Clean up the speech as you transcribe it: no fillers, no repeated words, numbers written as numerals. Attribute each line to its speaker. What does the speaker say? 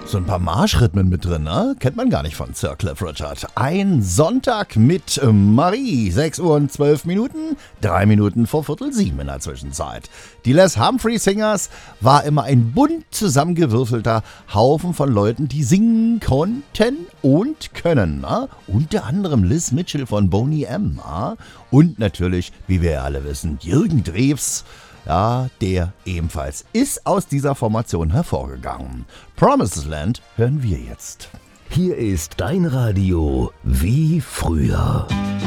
Speaker 1: So ein paar Marschrhythmen mit drin, ne? Kennt man gar nicht von Sir Cliff Richard. Ein Sonntag mit Marie. 6 Uhr und 12 Minuten, 3 Minuten vor 6:45 in der Zwischenzeit. Die Les Humphrey Singers war immer ein bunt zusammengewürfelter Haufen von Leuten, die singen konnten und können. Ne? Unter anderem Liz Mitchell von Boney M. Ne? Und natürlich, wie wir ja alle wissen, Jürgen Drews. Ja, der ebenfalls ist aus dieser Formation hervorgegangen. Promised Land hören wir jetzt.
Speaker 2: Hier ist dein Radio wie früher.